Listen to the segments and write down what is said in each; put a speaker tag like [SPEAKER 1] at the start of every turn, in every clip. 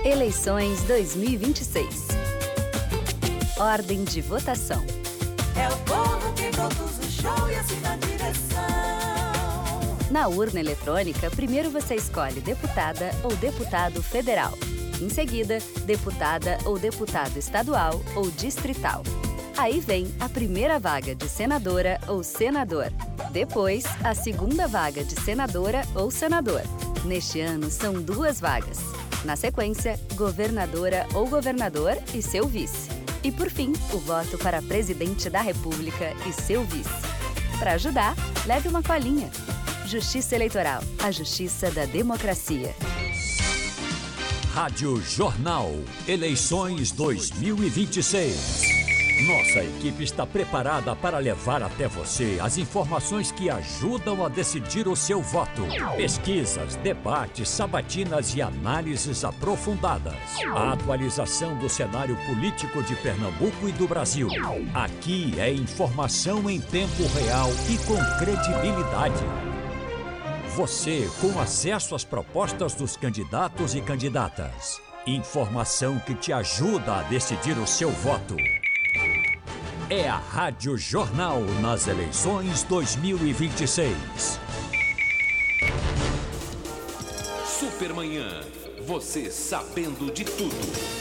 [SPEAKER 1] Eleições 2026. Ordem de votação.
[SPEAKER 2] É o povo que produz o show e assim na direção.
[SPEAKER 1] Na urna eletrônica, primeiro você escolhe deputada ou deputado federal. Em seguida, deputada ou deputado estadual ou distrital. Aí vem a primeira vaga de senadora ou senador. Depois, a segunda vaga de senadora ou senador. Neste ano, são 2 vagas. Na sequência, governadora ou governador e seu vice. E por fim, o voto para presidente da República e seu vice. Para ajudar, leve uma colinha. Justiça Eleitoral, a justiça da democracia.
[SPEAKER 3] Rádio Jornal, eleições 2026. Nossa equipe está preparada para levar até você as informações que ajudam a decidir o seu voto. Pesquisas, debates, sabatinas e análises aprofundadas. A atualização do cenário político de Pernambuco e do Brasil. Aqui é informação em tempo real e com credibilidade. Você com acesso às propostas dos candidatos e candidatas. Informação que te ajuda a decidir o seu voto. É a Rádio Jornal nas eleições 2026.
[SPEAKER 4] Supermanhã, você sabendo de tudo.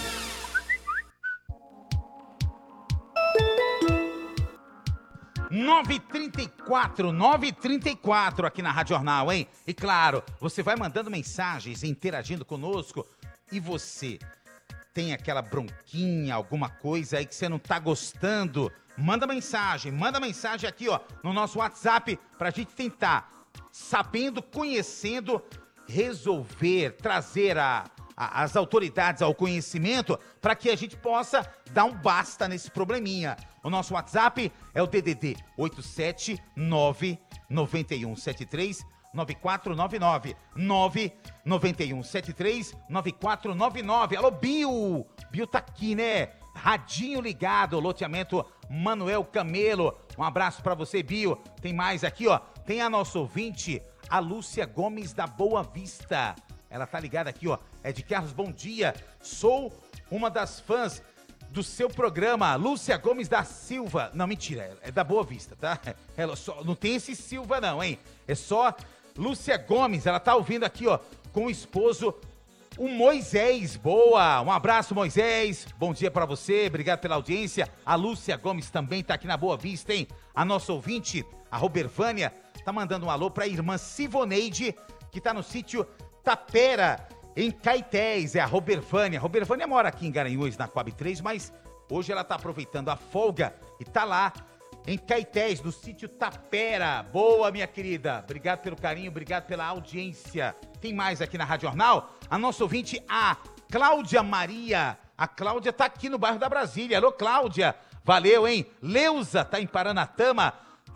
[SPEAKER 5] Nove e trinta e quatro aqui na Rádio Jornal, hein? E claro, você vai mandando mensagens, interagindo conosco. E você tem aquela bronquinha, alguma coisa aí que você não tá gostando? Manda mensagem aqui, ó, no nosso WhatsApp pra gente tentar, sabendo, conhecendo, resolver, trazer as autoridades ao conhecimento para que a gente possa dar um basta nesse probleminha. O nosso WhatsApp é o DDD 8799173 9499 991739499. Alô, Bio! Bio tá aqui, né? Radinho ligado, loteamento Manuel Camelo. Um abraço pra você, Bio. Tem mais aqui, ó. Tem a nossa ouvinte, a Lúcia Gomes da Boa Vista. Ela tá ligada aqui, ó. É de Carlos, bom dia. Sou uma das fãs do seu programa, Lúcia Gomes da Silva. Não, mentira, é da Boa Vista, tá? Ela só, não tem esse Silva não, hein? É só Lúcia Gomes, ela tá ouvindo aqui, ó, com o esposo, o Moisés. Boa, um abraço, Moisés. Bom dia pra você, obrigado pela audiência. A Lúcia Gomes também tá aqui na Boa Vista, hein? A nossa ouvinte, a Robervânia, tá mandando um alô pra irmã Sivoneide, que tá no sítio Tapera, em Caetés. É a Robervânia. Robervânia mora aqui em Garanhuns, na Coab 3, mas hoje ela tá aproveitando a folga e tá lá em Caetés, no sítio Tapera. Boa, minha querida. Obrigado pelo carinho, obrigado pela audiência. Tem mais aqui na Rádio Jornal. A nossa ouvinte, a Cláudia Maria. A Cláudia tá aqui no bairro da Brasília. Alô, Cláudia. Valeu, hein? Leusa tá em Paranatama.